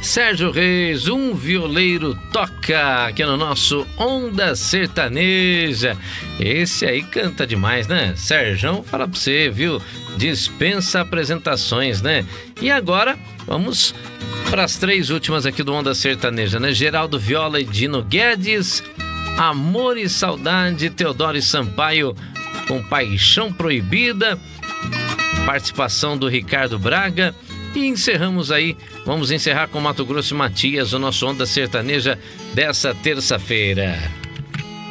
Sérgio Reis, um violeiro toca aqui no nosso Onda Sertaneja. Esse aí canta demais, né? Sérgio, fala pra você, viu? Dispensa apresentações, né? E agora, vamos para as 3 últimas aqui do Onda Sertaneja, né? Geraldo Viola e Dino Guedes, Amor e Saudade, Teodoro e Sampaio com Paixão Proibida, participação do Ricardo Braga. E encerramos aí, vamos encerrar com Mato Grosso e Matias, o nosso Onda Sertaneja dessa terça-feira.